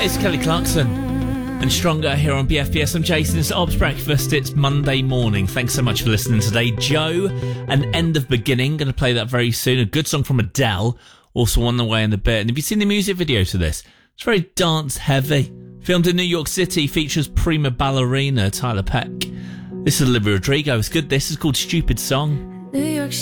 It's Kelly Clarkson and Stronger here on BFBS. I'm Jason. It's Ops Breakfast. It's Monday morning. Thanks so much for listening today. Joe, An End of Beginning. Going to play that very soon. A good song from Adele. Also on the way in a bit. And have you seen the music video to this? It's very dance heavy. Filmed in New York City. Features prima ballerina Tyler Peck. This is Olivia Rodrigo. It's good. This is called Stupid Song. New York